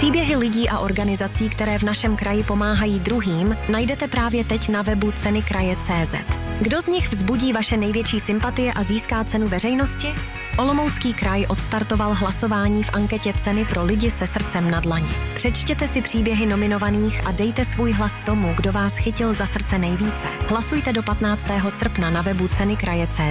Příběhy lidí a organizací, které v našem kraji pomáhají druhým, najdete právě teď na webu ceny-kraje.cz. Kdo z nich vzbudí vaše největší sympatie a získá cenu veřejnosti? Olomoucký kraj odstartoval hlasování v anketě Ceny pro lidi se srdcem na dlani. Přečtěte si příběhy nominovaných a dejte svůj hlas tomu, kdo vás chytil za srdce nejvíce. Hlasujte do 15. srpna na webu ceny-kraje.cz.